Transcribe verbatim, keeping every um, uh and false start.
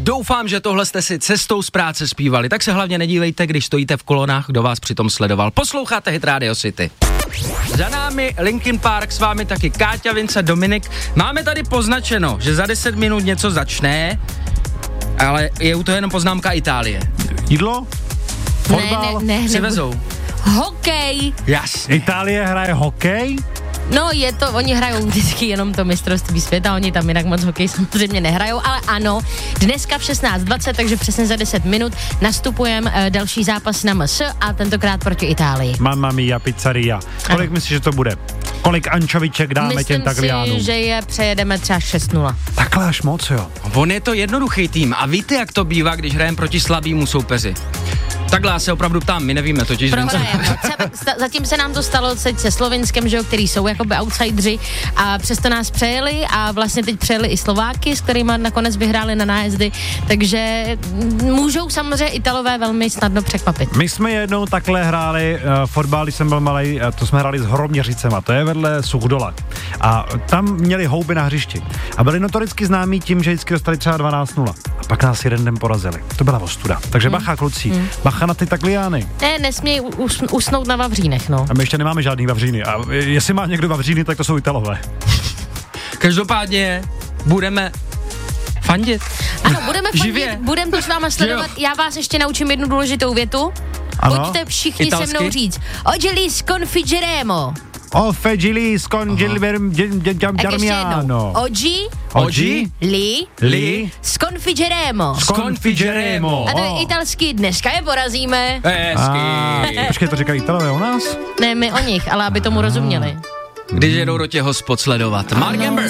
Doufám, že tohle jste si cestou z práce zpívali, tak se hlavně nedívejte, když stojíte v kolonách, kdo vás přitom sledoval. Posloucháte Hit Radio City. Za námi Linkin Park, s vámi taky Káťa, Vince, Dominik. Máme tady poznačeno, že za deset minut něco začne, ale je u toho jenom poznámka Itálie. Jídlo? Fotbal? Ne, ne, ne, přivezou. Hokej. Jasně. Itálie hraje hokej? No je to, oni hrajou vždycky jenom to mistrovství světa, oni tam jinak moc hokej samozřejmě nehrajou, ale ano, dneska v šestnáct dvacet, takže přesně za deset minut nastupujeme uh, další zápas na M S a tentokrát proti Itálii. Mamma mia, pizzeria. Kolik myslíš, že to bude? Kolik ančoviček dáme Myslím těm Tagliánům? Myslím si, že je přejedeme třeba šest nula. Takhle až moc, jo. On je to jednoduchý tým a víte, jak to bývá, když hrajeme proti slabýmu soupeři. Takhle já se opravdu ptám, my nevíme totiž. Zatím se nám to stalo teď se Slovinskem, že jo, který jsou jakoby outsidři a přesto nás přejeli a vlastně teď přejeli i Slováky, s kterými nakonec vyhráli na nájezdy, takže můžou samozřejmě Italové velmi snadno překvapit. My jsme jednou takhle hráli uh, fotbal, když jsem byl malej, uh, to jsme hráli s Hroměřicema, to je vedle Suchdola. A tam měli houby na hřišti. A byli notoricky známí tím, že vždycky dostali třeba dvanáct nula. A pak nás jeden den porazili. To byla ostuda. Takže hmm. bacha, kluci. Hmm. Bacha na ty Tagliány. Ne, nesmějí us, usnout na vavřínech, no. A my ještě nemáme žádný vavříny. A jestli má někdo vavříny, tak to jsou Italové. Každopádně budeme fandit. Ano, budeme fandit, budeme to s váma sledovat. Já vás ještě naučím jednu důležitou větu. Ano? Pojďte všichni Italsky? Se mnou říct. Oggi sconfiggeremo. O fegili sconfiggeremo. Oggi. Oggi. Li. Li. Sconfiggeremo. Sconfiggeremo. A to je italský, dneska je porazíme. Hezky. Počkej, to říkají Italové o nás? Ne, my o nich, ale aby tomu rozuměli. Když jedou do těch hospod sledovat. Mark Amber.